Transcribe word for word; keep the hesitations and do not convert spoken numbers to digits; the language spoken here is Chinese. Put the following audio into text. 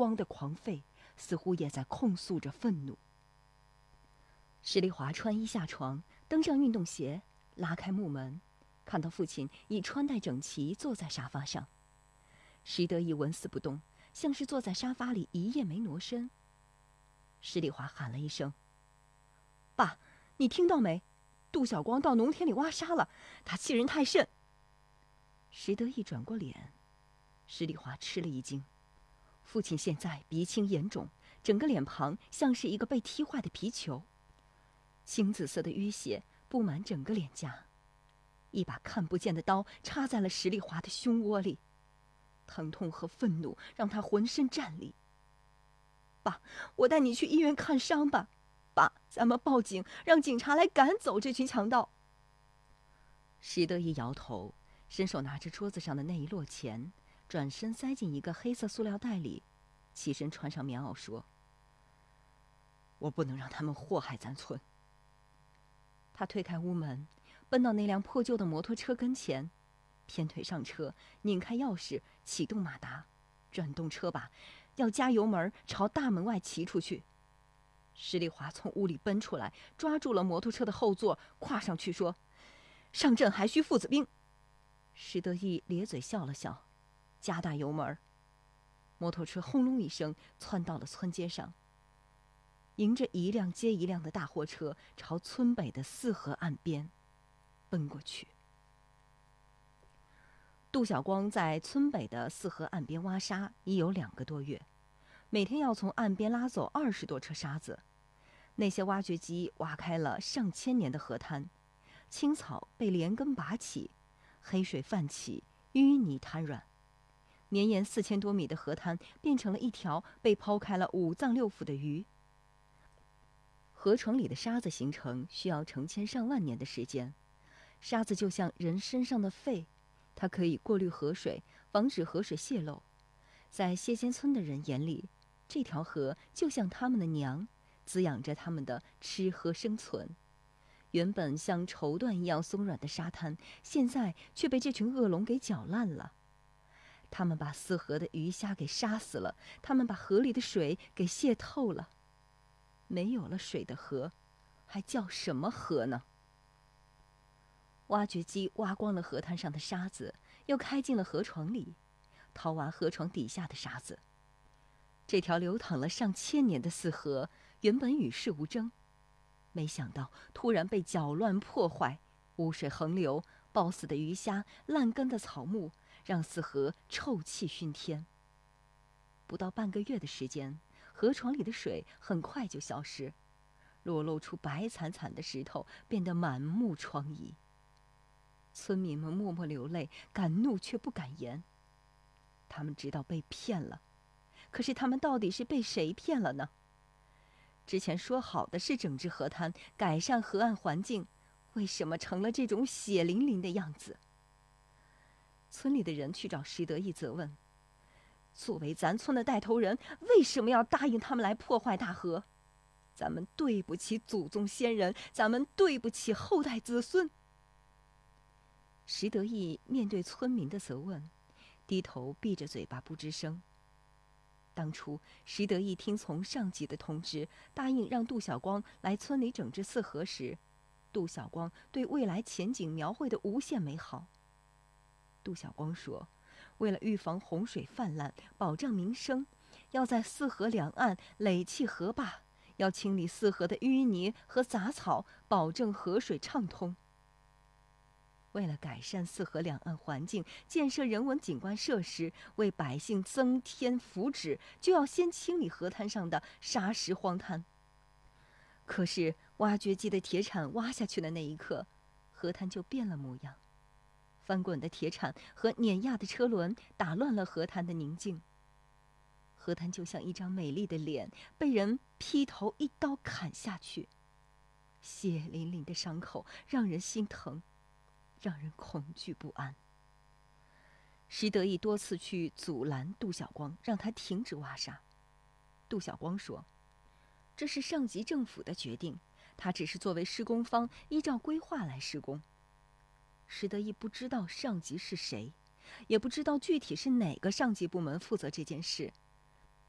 光的狂吠，似乎也在控诉着愤怒。石丽华穿衣下床，登上运动鞋，拉开木门，看到父亲已穿戴整齐坐在沙发上。石德义纹丝不动，像是坐在沙发里一夜没挪身。石丽华喊了一声：“爸，你听到没？杜小光到农田里挖沙了，他欺人太甚。”石德义转过脸，石丽华吃了一惊。父亲现在鼻青眼肿，整个脸庞像是一个被踢坏的皮球，青紫色的淤血布满整个脸颊，一把看不见的刀插在了石丽华的胸窝里，疼痛和愤怒让他浑身战栗。爸，我带你去医院看伤吧。爸，咱们报警，让警察来赶走这群强盗。石德义摇头，伸手拿着桌子上的那一摞钱，转身塞进一个黑色塑料袋里，起身穿上棉袄说：“我不能让他们祸害咱村。”他推开屋门，奔到那辆破旧的摩托车跟前，偏腿上车，拧开钥匙，启动马达，转动车把，要加油门朝大门外骑出去。石丽华从屋里奔出来，抓住了摩托车的后座，跨上去说：“上阵还需父子兵。”石德义咧嘴笑了笑，加大油门，摩托车轰隆一声窜到了村街上，迎着一辆接一辆的大货车朝村北的四河岸边奔过去。杜小光在村北的四河岸边挖沙已有两个多月，每天要从岸边拉走二十多车沙子。那些挖掘机挖开了上千年的河滩，青草被连根拔起，黑水泛起，淤泥瘫软。绵延四千多米的河滩变成了一条被抛开了五脏六腑的鱼。河床里的沙子形成需要成千上万年的时间，沙子就像人身上的肺，它可以过滤河水，防止河水泄漏。在谢间村的人眼里，这条河就像他们的娘，滋养着他们的吃喝生存。原本像绸缎一样松软的沙滩，现在却被这群恶龙给搅烂了。他们把四河的鱼虾给杀死了，他们把河里的水给泄透了。没有了水的河，还叫什么河呢？挖掘机挖光了河滩上的沙子，又开进了河床里，掏挖河床底下的沙子。这条流淌了上千年的四河，原本与世无争，没想到突然被搅乱破坏，污水横流，暴死的鱼虾，烂根的草木，让四河臭气熏天。不到半个月的时间，河床里的水很快就消失，裸露出白惨惨的石头，变得满目疮痍。村民们默默流泪，敢怒却不敢言。他们知道被骗了，可是他们到底是被谁骗了呢？之前说好的是整治河滩，改善河岸环境，为什么成了这种血淋淋的样子？村里的人去找石德义责问，作为咱村的带头人，为什么要答应他们来破坏大河？咱们对不起祖宗先人，咱们对不起后代子孙。石德义面对村民的责问，低头闭着嘴巴不吱声。当初石德义听从上级的通知，答应让杜小光来村里整治四河时，杜小光对未来前景描绘的无限美好。杜小光说，为了预防洪水泛滥，保障民生，要在四河两岸垒砌河坝，要清理四河的淤泥和杂草，保证河水畅通。为了改善四河两岸环境，建设人文景观设施，为百姓增添福祉，就要先清理河滩上的沙石荒滩。可是挖掘机的铁铲挖下去的那一刻，河滩就变了模样。翻滚的铁铲和碾压的车轮打乱了河滩的宁静。河滩就像一张美丽的脸，被人劈头一刀砍下去，血淋淋的伤口让人心疼，让人恐惧不安。石德义多次去阻拦杜小光，让他停止挖沙。杜小光说，这是上级政府的决定，他只是作为施工方依照规划来施工。石德义不知道上级是谁，也不知道具体是哪个上级部门负责这件事，